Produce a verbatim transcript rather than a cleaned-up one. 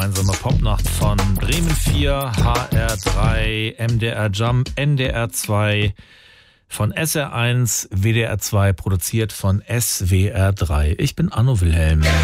Gemeinsame Popnacht von Bremen vier, H R drei, M D R Jump, N D R zwei, von S R eins, W D R zwei, produziert von S W R drei. Ich bin Arno Wilhelm.